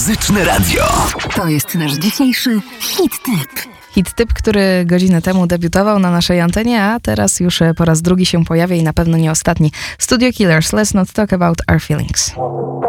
Muzyczne Radio. To jest nasz dzisiejszy hit tip. Hit tip, który godzinę temu debiutował na naszej antenie, a teraz już po raz drugi się pojawia i na pewno nie ostatni. Studio Killers, Let's Not Talk About Our Feelings.